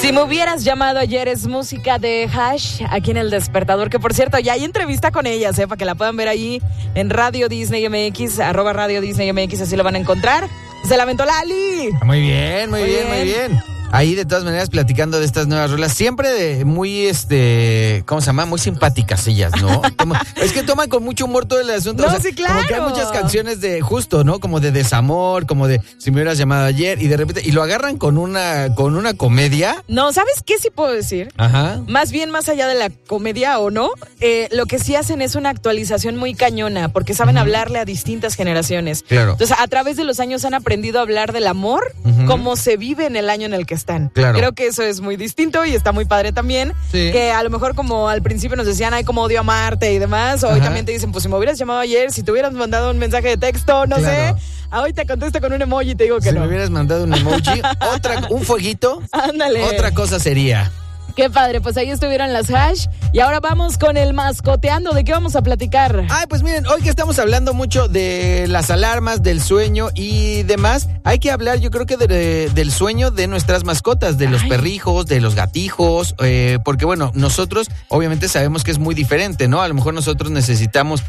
Si me hubieras llamado ayer es música de Hash aquí en El Despertador, que por cierto ya hay entrevista con ellas, para que la puedan ver ahí en Radio Disney MX, @Radio Disney MX, así lo van a encontrar. Se la aventó Lali. Muy bien. Ahí de todas maneras platicando de estas nuevas rolas, siempre de muy, ¿cómo se llama? Muy simpáticas ellas, ¿no? Es que toman con mucho humor todo el asunto. No, o sea, sí, claro. Como que hay muchas canciones de justo, ¿no? Como de desamor, como de si me hubieras llamado ayer, y de repente, y lo agarran con una comedia. No, ¿sabes qué sí puedo decir? Ajá. Más bien, más allá de la comedia o no, lo que sí hacen es una actualización muy cañona, porque saben hablarle a distintas generaciones. Claro. Entonces, a través de los años han aprendido a hablar del amor, como se vive en el año en el que están. Claro. Creo que eso es muy distinto y está muy padre también. Sí. Que a lo mejor como al principio nos decían, ay, como odio a Marte y demás, hoy también te dicen, pues si me hubieras llamado ayer, si te hubieras mandado un mensaje de texto, no Claro. sé, hoy te contesto con un emoji y te digo que Si no. me hubieras mandado un emoji, un fueguito, Ándale. otra cosa sería. Qué padre, pues ahí estuvieron las Hash y ahora vamos con el mascoteando. ¿De qué vamos a platicar? Ay, pues miren, hoy que estamos hablando mucho de las alarmas, del sueño y demás, hay que hablar, yo creo que del sueño de nuestras mascotas, de los perrijos, de los gatijos, porque bueno, nosotros obviamente sabemos que es muy diferente, ¿no? A lo mejor nosotros necesitamos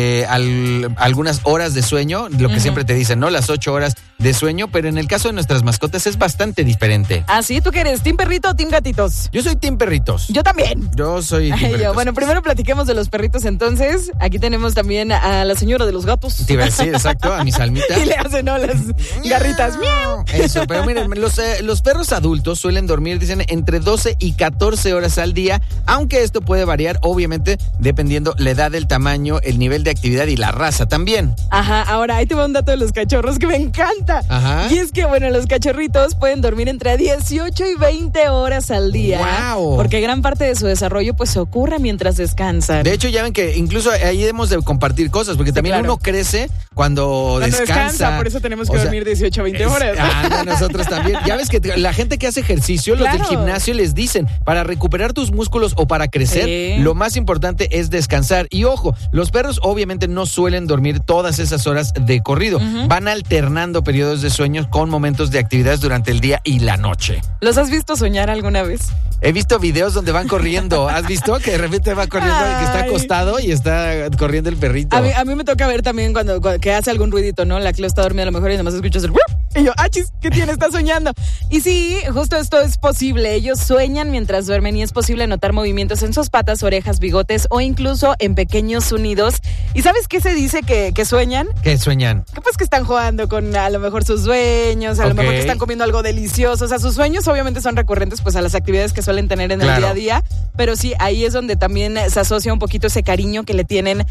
algunas horas de sueño, lo que siempre te dicen, ¿no? Las 8 horas de sueño, pero en el caso de nuestras mascotas es bastante diferente. ¿Ah, sí? ¿Tú qué eres? ¿Team perrito o team gatitos? Yo soy team perritos. Yo también. Yo soy team perritos. Bueno, primero platiquemos de los perritos entonces. Aquí tenemos también a la señora de los gatos. Te iba a decir, exacto, a mi Salmita. Y le hacen las garritas. ¡Miau! Eso, pero miren, los perros adultos suelen dormir, dicen, entre 12 y 14 horas al día, aunque esto puede variar, obviamente, dependiendo la edad, el tamaño, el nivel de actividad y la raza también. Ajá, ahora ahí te va un dato de los cachorros que me encanta. Ajá. Y es que, bueno, los cachorritos pueden dormir entre 18 y 20 horas al día. ¡Wow! Porque gran parte de su desarrollo, pues, ocurre mientras descansan. De hecho, ya ven que incluso ahí debemos de compartir cosas, porque también claro. uno crece cuando descansa. Por eso tenemos que dormir 18 a 20 horas. Nosotros también. Ya ves que la gente que hace ejercicio, los del gimnasio les dicen, para recuperar tus músculos o para crecer, lo más importante es descansar. Y ojo, los perros obviamente no suelen dormir todas esas horas de corrido. Van alternando periodos de sueño con momentos de actividades durante el día y la noche. ¿Los has visto soñar alguna vez? He visto videos donde van corriendo. ¿Has visto que de repente va corriendo y que está acostado y está corriendo el perrito? A mí me toca ver también cuando que hace algún ruidito, ¿no? La Cleo está dormida a lo mejor y además escuchas el... Y yo, ¡achis! ¿Qué tiene? Está soñando. Y sí, justo esto es posible. Ellos sueñan mientras duermen y es posible notar movimientos en sus patas, orejas, bigotes o incluso en pequeños sonidos. ¿Y sabes qué se dice que sueñan? ¿Qué sueñan? Que pues que están jugando con a lo mejor sus sueños, a lo mejor que están comiendo algo delicioso. O sea, sus sueños obviamente son recurrentes pues a las actividades que suelen tener en el día a día. Pero sí, ahí es donde también se asocia un poquito ese cariño que le tienen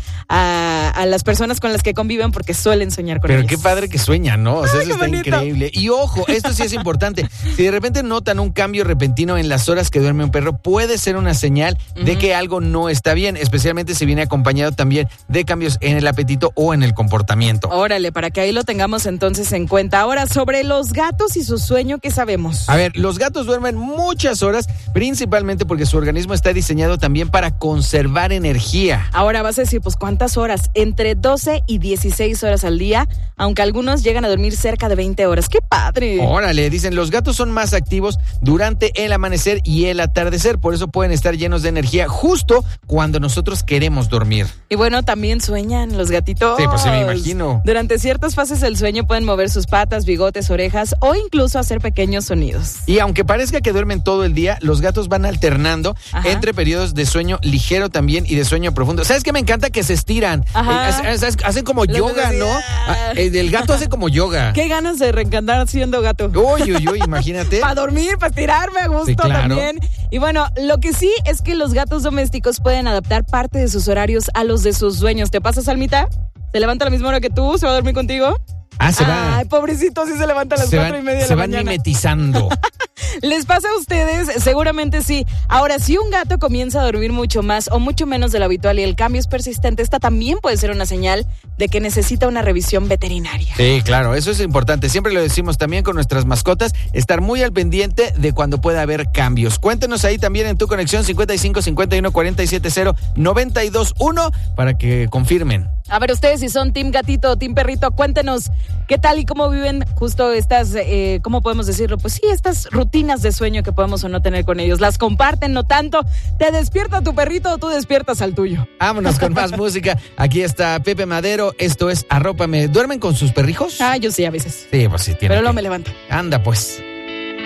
a las personas con las que conviven porque suelen soñar con ellos. Pero qué padre que sueñan, ¿no? O sea, eso está bonito. Increíble. Y ojo, esto sí es importante. Si de repente notan un cambio repentino en las horas que duerme un perro, puede ser una señal de que algo no está bien, especialmente si viene acompañado también de cambios en el apetito o en el comportamiento. Órale, para que ahí lo tengamos entonces en cuenta. Ahora, sobre los gatos y su sueño, ¿qué sabemos? A ver, los gatos duermen muchas horas, principalmente porque su organismo está diseñado también para conservar energía. Ahora vas a decir, pues, ¿cuántas horas? Entre 12 y 16 horas al día, aunque algunos llegan a dormir cerca de 20 horas. ¡Qué padre! Órale, dicen, los gatos son más activos durante el amanecer y el atardecer, por eso pueden estar llenos de energía justo cuando nosotros queremos dormir. Y bueno, también sueñan los gatitos. Sí, pues sí, me imagino. Durante ciertas fases del sueño pueden mover sus patas, bigotes, orejas o incluso hacer pequeños sonidos. Y aunque parezca que duermen todo el día, los gatos van alternando entre periodos de sueño ligero también y de sueño profundo. ¿Sabes qué? Me encanta que se estiran. Hacen como yoga, ¿no? El gato hace como yoga. Qué ganas de reencantar siendo gato. Uy, imagínate. Para dormir, para estirarme a gusto, sí, claro. También. Y bueno, lo que sí es que los gatos domésticos pueden adaptar parte de sus horarios a los de sus dueños. ¿Te pasa, Salmita? ¿Se levanta a la misma hora que tú? ¿Se va a dormir contigo? Se va. Ay, pobrecito, sí se levanta a las 4:30 de la mañana. Se van mimetizando. ¿Les pasa a ustedes? Seguramente sí. Ahora, si un gato comienza a dormir mucho más o mucho menos de lo habitual y el cambio es persistente, esta también puede ser una señal de que necesita una revisión veterinaria. Sí, claro, eso es importante. Siempre lo decimos también con nuestras mascotas, estar muy al pendiente de cuando pueda haber cambios. Cuéntenos ahí también en tu conexión 55 51 47 0 92 1 para que confirmen. A ver, ustedes si son team gatito o team perrito, cuéntenos qué tal y cómo viven justo estas, ¿cómo podemos decirlo? Pues sí, estas rutinas de sueño que podemos o no tener con ellos. ¿Las comparten, no tanto? ¿Te despierta tu perrito o tú despiertas al tuyo? Vámonos con más música. Aquí está Pepe Madero, esto es Arrópame. ¿Duermen con sus perrijos? Yo sí, a veces. Sí, pues sí. Pero luego me levanto. Anda, pues.